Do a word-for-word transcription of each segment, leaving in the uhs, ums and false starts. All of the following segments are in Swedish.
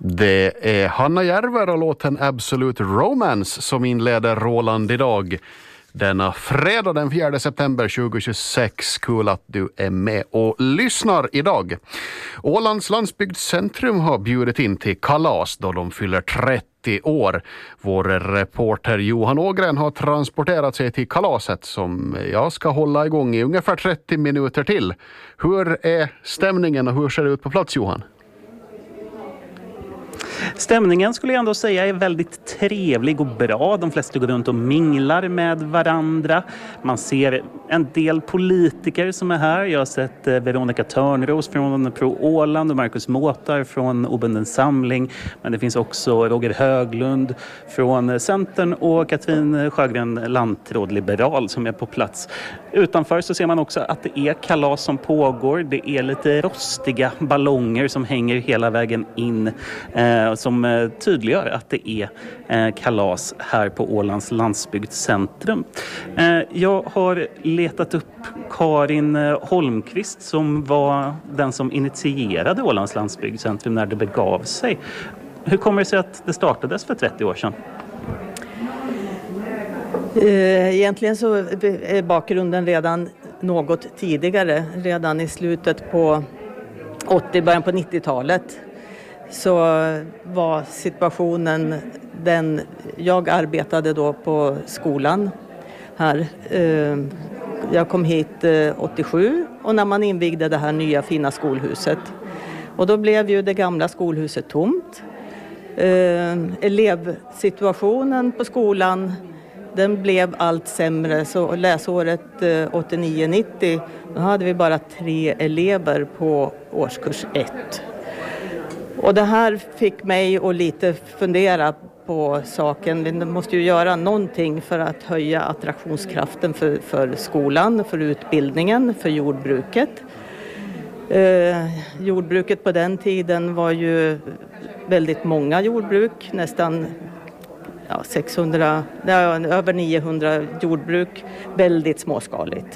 Det är Hanna Järver och låten Absolute Romance som inleder Roland idag. Denna fredag den fjärde september tjugohundratjugosex. Kul att du är med och lyssnar idag. Ålands landsbygdscentrum har bjudit in till kalas då de fyller trettio år. Vår reporter Johan Ågren har transporterat sig till kalaset som jag ska hålla igång i ungefär trettio minuter till. Hur är stämningen och hur ser det ut på plats, Johan? Stämningen skulle jag ändå säga är väldigt trevlig och bra. De flesta går runt och minglar med varandra. Man ser en del politiker som är här. Jag har sett Veronica Törnros från Pro Åland och Marcus Måtar från Obunden Samling. Men det finns också Roger Höglund från Centern och Katrin Sjögren, lantråd liberal, som är på plats. Utanför så ser man också att det är kalas som pågår. Det är lite rostiga ballonger som hänger hela vägen in eh, som eh, tydliggör att det är eh, kalas här på Ålands landsbygdscentrum. Eh, jag har letat upp Karin Holmqvist som var den som initierade Ålands landsbygdscentrum när det begav sig. Hur kommer det sig att det startades för trettio år sedan? Egentligen så är bakgrunden redan något tidigare. Redan i slutet på åttio, början på nittiotalet så var situationen den. Jag arbetade då på skolan här. Jag kom hit åttiosju och när man invigde det här nya fina skolhuset. Och då blev ju det gamla skolhuset tomt. Elevsituationen på skolan, den blev allt sämre, så läsåret åttionio nittio då hade vi bara tre elever på årskurs ett. Och det här fick mig att lite fundera på saken. Vi måste ju göra någonting för att höja attraktionskraften för, för skolan, för utbildningen, för jordbruket. Eh, jordbruket på den tiden var ju väldigt många jordbruk, nästan Ja, sexhundra, ja, över niohundra jordbruk, väldigt småskaligt.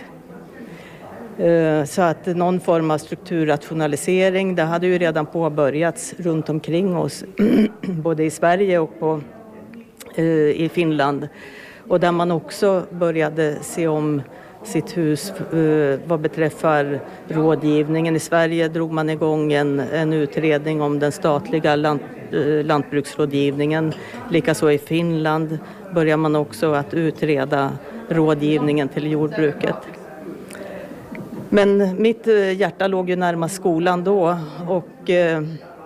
Så att någon form av strukturrationalisering, det hade ju redan påbörjats runt omkring oss, både i Sverige och på, i Finland. Och där man också började se om sitt hus vad beträffar rådgivningen. I Sverige drog man igång en, en utredning om den statliga lant, lantbruksrådgivningen. Likaså i Finland börjar man också att utreda rådgivningen till jordbruket. Men mitt hjärta låg ju närmast skolan då och eh,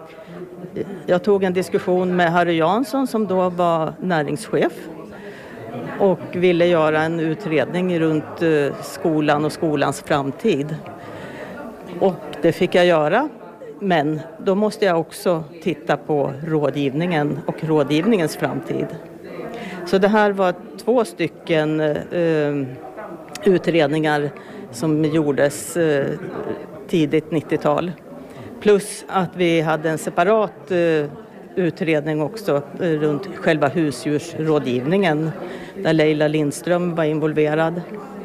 jag tog en diskussion med Harry Jansson som då var näringschef och ville göra en utredning runt eh, skolan och skolans framtid. Och det fick jag göra, men då måste jag också titta på rådgivningen och rådgivningens framtid. Så det här var två stycken eh, utredningar som gjordes eh, tidigt nittiotal. Plus att vi hade en separat eh, utredning också eh, runt själva husdjursrådgivningen där Leila Lindström var involverad.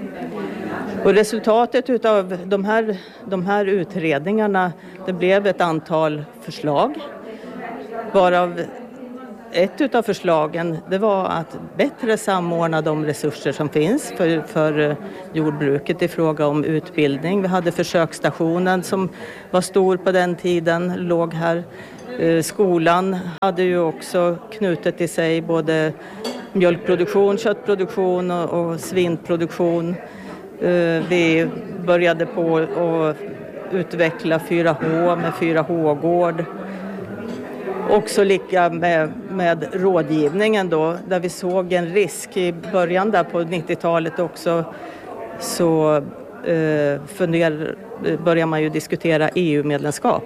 Och resultatet av de här, de här utredningarna, det blev ett antal förslag. Varav ett av förslagen, det var att bättre samordna de resurser som finns för, för jordbruket i fråga om utbildning. Vi hade försöksstationen som var stor på den tiden, låg här. Skolan hade ju också knutet i sig både mjölkproduktion, köttproduktion och, och svinproduktion. Vi började på att utveckla fyra H med fyra H-gård. Också lika med, med rådgivningen då, där vi såg en risk i början där på nittiotalet också, så eh, funder, börjar man ju diskutera E U-medlemskap.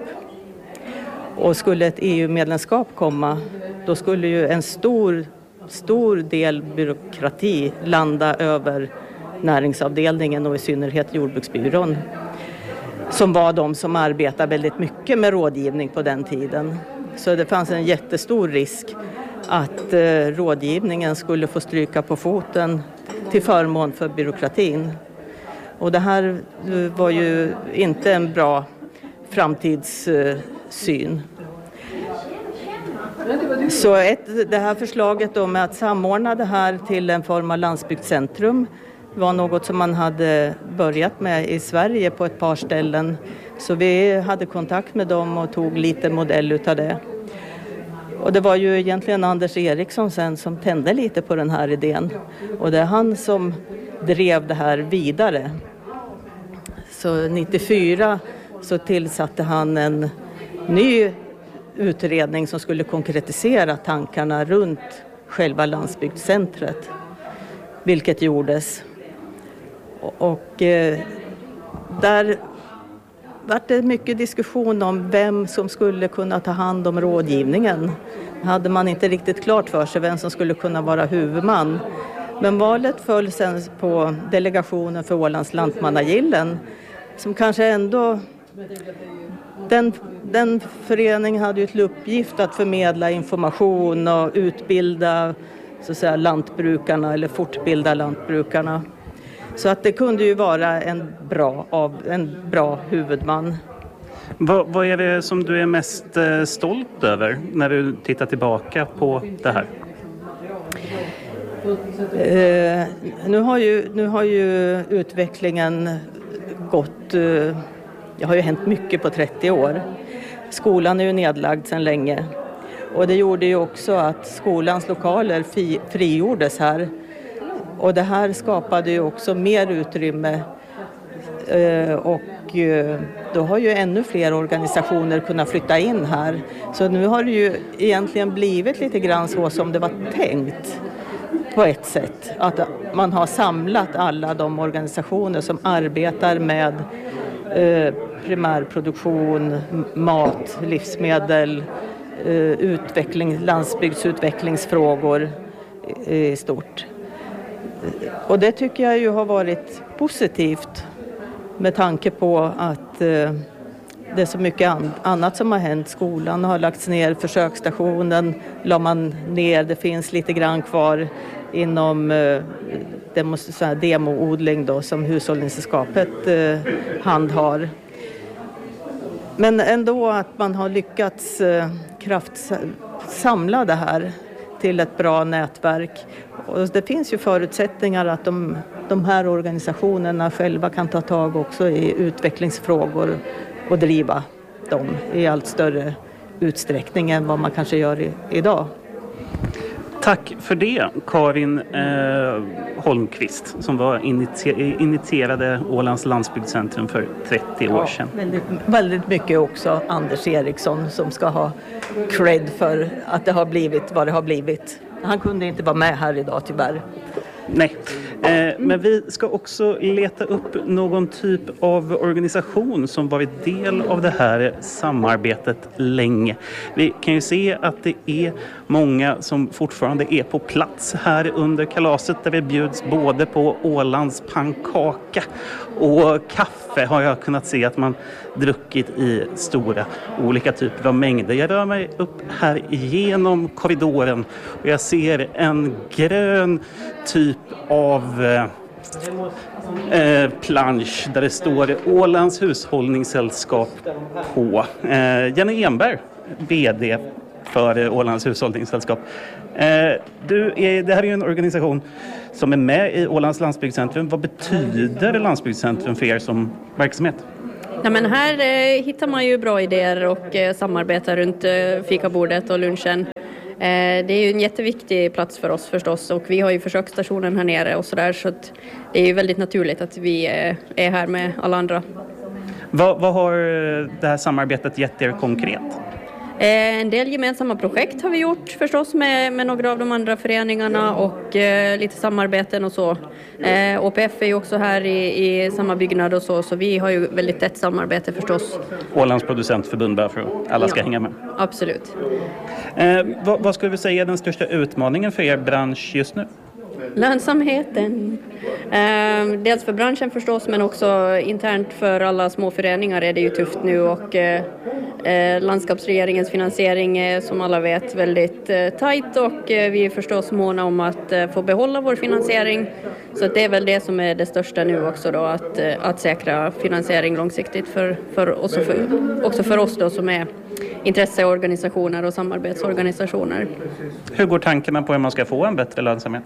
Och skulle ett E U-medlemskap komma, då skulle ju en stor, stor del byråkrati landa över näringsavdelningen och i synnerhet jordbruksbyrån. Som var de som arbetade väldigt mycket med rådgivning på den tiden. Så det fanns en jättestor risk att eh, rådgivningen skulle få stryka på foten till förmån för byråkratin. Och det här eh, var ju inte en bra framtidssyn. Så ett, det här förslaget då med att samordna det här till en form av landsbygdscentrum var något som man hade börjat med i Sverige på ett par ställen. Så vi hade kontakt med dem och tog lite modell utav det. Och det var ju egentligen Anders Eriksson sen som tände lite på den här idén. Och det är han som drev det här vidare. Så nittiofyra så tillsatte han en ny utredning som skulle konkretisera tankarna runt själva landsbygdscentret. Vilket gjordes. Och eh, där var det mycket diskussion om vem som skulle kunna ta hand om rådgivningen. Hade man inte riktigt klart för sig vem som skulle kunna vara huvudman. Men valet föll sen på delegationen för Ålands lantmannagillen som kanske ändå... Den, den föreningen hade ju till uppgift att förmedla information och utbilda så att säga, lantbrukarna eller fortbilda lantbrukarna. Så att det kunde ju vara en bra, av, en bra huvudman. Vad, vad är det som du är mest eh, stolt över när du tittar tillbaka på det här? Eh, nu, har ju, nu har ju utvecklingen gått... Eh, det har ju hänt mycket på trettio år. Skolan är ju nedlagd sedan länge. Och det gjorde ju också att skolans lokaler fi, frigjordes här. Och det här skapade ju också mer utrymme. Eh, och eh, då har ju ännu fler organisationer kunnat flytta in här. Så nu har det ju egentligen blivit lite grann så som det var tänkt. På ett sätt. Att man har samlat alla de organisationer som arbetar med eh, primärproduktion, mat, livsmedel, eh, utveckling, landsbygdsutvecklingsfrågor i, i stort. Och det tycker jag ju har varit positivt med tanke på att eh, det är så mycket an- annat som har hänt. Skolan har lagts ner, försöksstationen la man ner, det finns lite grann kvar inom eh, demo, så här demoodling då, som Hushållningssällskapet eh, handhar. Men ändå att man har lyckats eh, kraft samla det här till ett bra nätverk. Och det finns ju förutsättningar att de, de här organisationerna själva kan ta tag också i utvecklingsfrågor och driva dem i allt större utsträckning än vad man kanske gör i, idag. Tack för det, Karin eh, Holmqvist, som var initi- initierade Ålands landsbygdscentrum för trettio år sedan. Ja, väldigt, väldigt mycket också Anders Eriksson som ska ha cred för att det har blivit vad det har blivit. Han kunde inte vara med här idag tyvärr. Nej, eh, men vi ska också leta upp någon typ av organisation som varit del av det här samarbetet länge. Vi kan ju se att det är många som fortfarande är på plats här under kalaset där vi bjuds både på Ålands pannkaka och kaffe har jag kunnat se att man druckit i stora olika typer av mängder. Jag rör mig upp här igenom korridoren och jag ser en grön typ av eh, plansch där det står Ålands hushållningssällskap på. Eh, Jenny Enberg, vd för Ålands hushållningssällskap. Eh, du är, det här är ju en organisation som är med i Ålands landsbygdscentrum. Vad betyder landsbygdscentrum för er som verksamhet? Ja, men här eh, hittar man ju bra idéer och eh, samarbetar runt eh, fikabordet och lunchen. Eh, det är ju en jätteviktig plats för oss förstås och vi har ju försöksstationen här nere och sådär så att det är ju väldigt naturligt att vi eh, är här med alla andra. Vad, vad har det här samarbetet gett er konkret? Eh, en del gemensamma projekt har vi gjort förstås med, med några av de andra föreningarna och eh, lite samarbeten och så. Eh, O P F är ju också här i, i samma byggnad och så, så vi har ju väldigt tätt samarbete förstås. Ålands producentförbund bara för att alla ska ja, hänga med. Absolut. Eh, vad, vad skulle vi säga är den största utmaningen för er bransch just nu? Lönsamheten. Eh, dels för branschen förstås men också internt för alla små föreningar är det ju tufft nu och eh, landskapsregeringens finansiering är som alla vet väldigt eh, tajt och eh, vi är förstås måna om att eh, få behålla vår finansiering. Så att det är väl det som är det största nu också då att, eh, att säkra finansiering långsiktigt för, för, också, för, också för oss då som är intresseorganisationer och samarbetsorganisationer. Hur går tankarna på hur man ska få en bättre lönsamhet?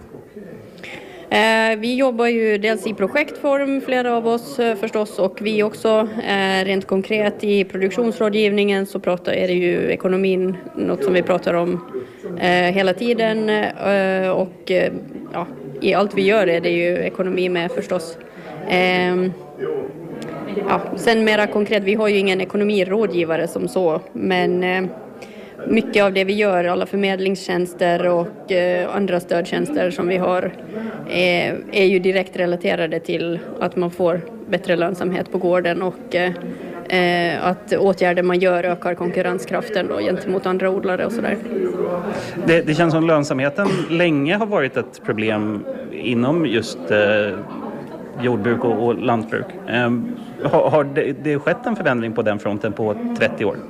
Eh, vi jobbar ju dels i projektform, flera av oss eh, förstås, och vi också eh, rent konkret i produktionsrådgivningen så pratar, är det ju ekonomin, något som vi pratar om eh, hela tiden eh, och eh, ja, i allt vi gör är det ju ekonomi med förstås. Eh, ja, sen mera konkret, vi har ju ingen ekonomirådgivare som så, men eh, mycket av det vi gör, alla förmedlingstjänster och eh, andra stödtjänster som vi har eh, är ju direkt relaterade till att man får bättre lönsamhet på gården och eh, att åtgärder man gör ökar konkurrenskraften då, gentemot andra odlare och sådär. Det, det känns som lönsamheten länge har varit ett problem inom just eh, jordbruk och, och lantbruk. Eh, har har det, det skett en förändring på den fronten på trettio år?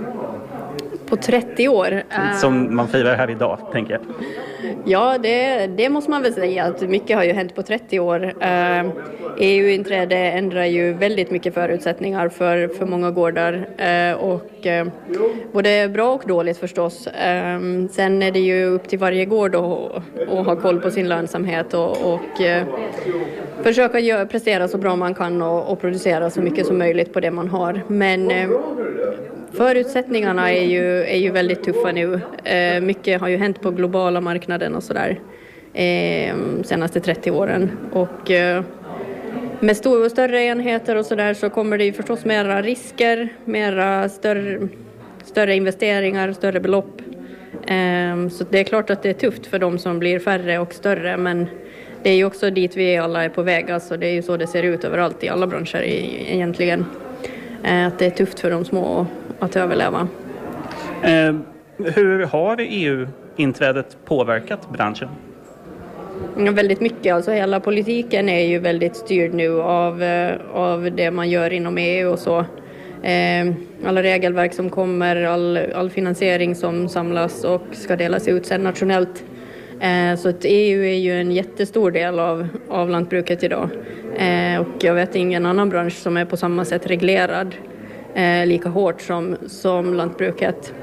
På trettio år. Som man firar här idag, tänker jag. Ja, det, det måste man väl säga att mycket har ju hänt på trettio år. Eh, E U-inträde ändrar ju väldigt mycket förutsättningar för, för många gårdar eh, och eh, både bra och dåligt förstås. Eh, sen är det ju upp till varje gård att, att ha koll på sin lönsamhet och, och eh, försöka gör, prestera så bra man kan och, och producera så mycket som möjligt på det man har. Men eh, förutsättningarna är ju, är ju väldigt tuffa nu. Eh, mycket har ju hänt på globala marknaden och sådär eh, senaste trettio åren. Och eh, med stor, större enheter och sådär så kommer det ju förstås mera risker, mera större, större investeringar, större belopp. Eh, så det är klart att det är tufft för de som blir färre och större, men det är ju också dit vi alla är på väg. Alltså det är ju så det ser ut överallt i alla branscher egentligen. Eh, att det är tufft för de små att överleva. Eh, hur har E U-inträdet påverkat branschen? Ja, väldigt mycket. Alltså hela politiken är ju väldigt styrd nu av, av det man gör inom E U och så. Eh, alla regelverk som kommer, all, all finansiering som samlas och ska delas ut sen nationellt. Eh, så att E U är ju en jättestor del av, av lantbruket idag. Eh, och jag vet ingen annan bransch som är på samma sätt reglerad eh, lika hårt som, som lantbruket.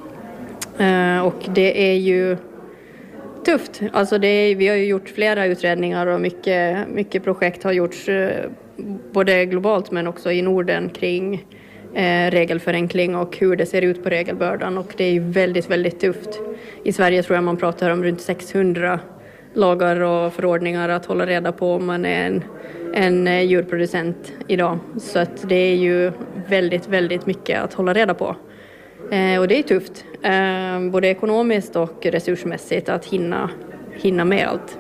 Eh, och det är ju tufft. Alltså det är, vi har ju gjort flera utredningar och mycket, mycket projekt har gjorts eh, både globalt men också i Norden kring eh, regelförenkling och hur det ser ut på regelbördan, och det är ju väldigt, väldigt tufft. I Sverige tror jag man pratar om runt sexhundra lagar och förordningar att hålla reda på om man är en, en djurproducent idag. Så att det är ju väldigt, väldigt mycket att hålla reda på. Eh, och det är tufft, eh, både ekonomiskt och resursmässigt att hinna, hinna med allt.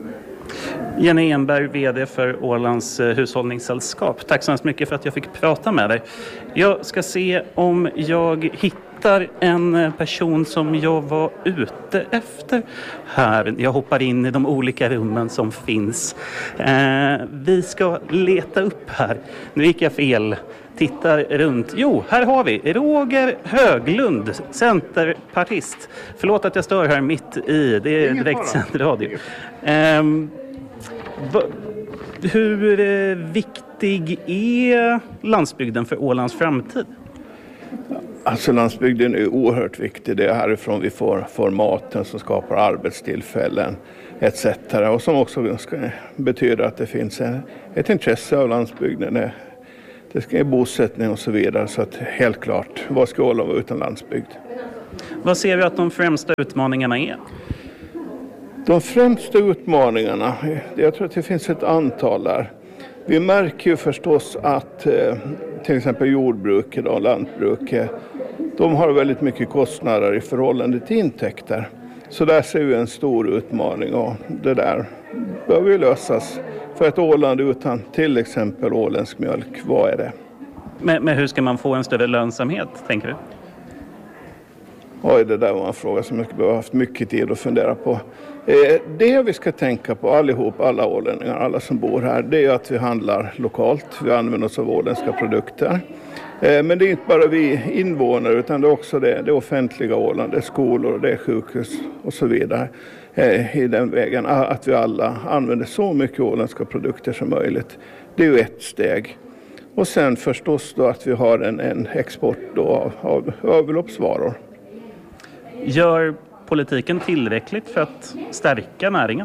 Jenny Enberg, vd för Ålands hushållningssällskap. Tack så mycket för att jag fick prata med dig. Jag ska se om jag hittar en person som jag var ute efter här. Jag hoppar in i de olika rummen som finns. Eh, vi ska leta upp här. Nu gick jag fel. Tittar runt. Jo, här har vi Roger Höglund, centerpartist. Förlåt att jag stör här mitt i. Det är direktsänd radio. Um, va, hur eh, viktig är landsbygden för Ålands framtid? Alltså landsbygden är oerhört viktig. Det är härifrån vi får, får maten som skapar arbetstillfällen et cetera. Och som också betyder att det finns en, ett intresse av landsbygden. Det ska ge bosättning och så vidare, så att helt klart, vad ska Åland vara utan landsbygd? Vad ser vi att de främsta utmaningarna är? De främsta utmaningarna, jag tror att det finns ett antal där. Vi märker ju förstås att till exempel jordbruket och lantbruket, de har väldigt mycket kostnader i förhållande till intäkter. Så där ser vi en stor utmaning, och det där behöver ju lösas. För ett Åland utan till exempel åländsk mjölk, vad är det? Men, men hur ska man få en större lönsamhet, tänker du? Oj, det där var en fråga som jag har haft mycket tid att fundera på. Eh, det vi ska tänka på allihop, alla ålänningar, alla som bor här, det är att vi handlar lokalt. Vi använder oss av åländska produkter. Eh, men det är inte bara vi invånare, utan det är också det, det offentliga Åland, det är skolor, det är sjukhus och så vidare. Eh, I den vägen att vi alla använder så mycket åländska produkter som möjligt. Det är ju ett steg. Och sen förstås då att vi har en, en export då av, av överloppsvaror. Gör politiken tillräckligt för att stärka näringen?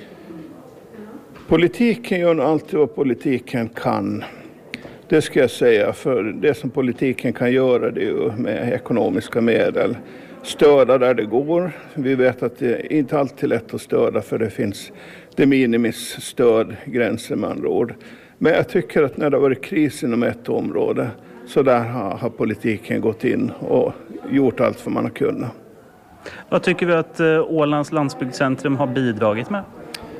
Politiken gör alltid vad politiken kan. Det ska jag säga, för det som politiken kan göra det är ju med ekonomiska medel. Stöda där det går. Vi vet att det inte alltid är lätt att stöda för det finns de minimis stödgränser med andra ord. Men jag tycker att när det har varit kris inom ett område så där har, har politiken gått in och gjort allt vad man har kunnat. Vad tycker vi att Ålands landsbygdscentrum har bidragit med?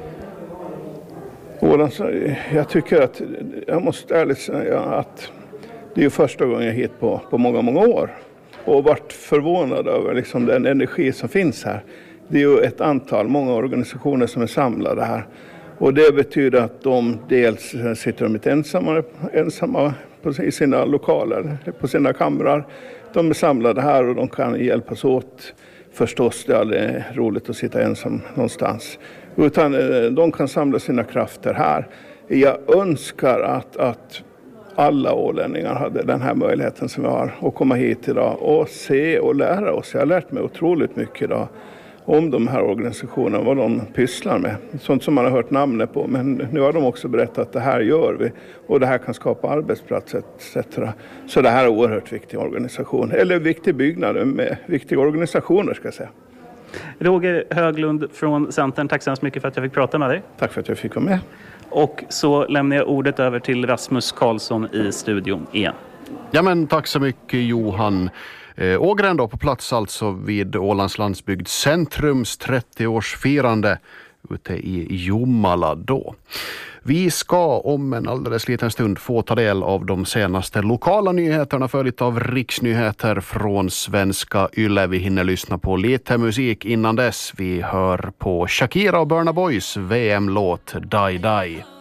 Ålands, jag tycker att, jag måste ärligt säga att det är första gången jag är hit på, på många, många år. Och varit förvånad över liksom den energi som finns här. Det är ju ett antal, många organisationer som är samlade här. Och det betyder att de dels sitter de inte ensamma, ensamma på, i sina lokaler, på sina kamrar. De är samlade här och de kan hjälpas åt. Förstås, det är aldrig roligt att sitta ensam någonstans. Utan de kan samla sina krafter här. Jag önskar att, att alla ålänningar hade den här möjligheten som vi har att komma hit idag och se och lära oss. Jag har lärt mig otroligt mycket idag om de här organisationerna, vad de pysslar med. Sånt som man har hört namnet på, men nu har de också berättat att det här gör vi och det här kan skapa arbetsplatser et cetera. Så det här är en oerhört viktig organisation, eller viktig byggnad med viktiga organisationer ska jag säga. Roger Höglund från Centern, tack så hemskt mycket för att jag fick prata med dig. Tack för att jag fick vara med. Och så lämnar jag ordet över till Rasmus Karlsson i studion igen. Ja, men tack så mycket Johan. Eh, Ågren då på plats alltså vid Ålands landsbygdscentrums trettioårsfirande ute i Jomala då. Vi ska om en alldeles liten stund få ta del av de senaste lokala nyheterna följt av riksnyheter från svenska Yle. Vi hinner lyssna på lite musik innan dess. Vi hör på Shakira och Burna Boys V M-låt Die Die.